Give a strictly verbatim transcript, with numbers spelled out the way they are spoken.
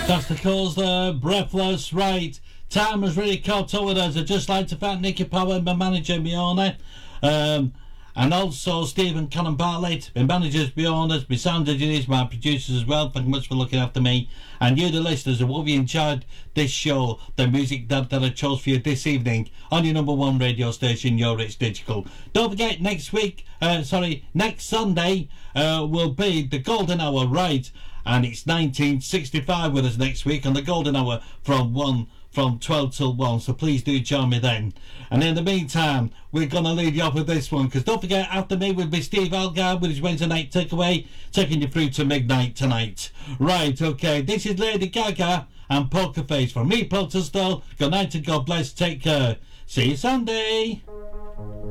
That's the cause there, Breathless. Right, time has really caught up with us. I'd just like to thank Nicky Power, my manager, my owner, um, and also Stephen Cannon Bartlett, my managers, my owners, my sound engineers, my producers as well. Thank you much for looking after me. And you, the listeners, who have enjoyed this show, the music that, that I chose for you this evening on your number one radio station, Your It's Digital. Don't forget, next week, uh, sorry, next Sunday uh, will be the Golden Hour, right? And it's nineteen sixty-five with us next week on the Golden Hour from one from twelve till one, so please do join me then. And in the meantime, we're going to leave you off with this one, because don't forget, after me will be Steve Algar with his Wednesday night takeaway, taking you through to midnight tonight. Right, okay, this is Lady Gaga and Poker Face from me, Protestol. Good night and God bless, take care. See you Sunday.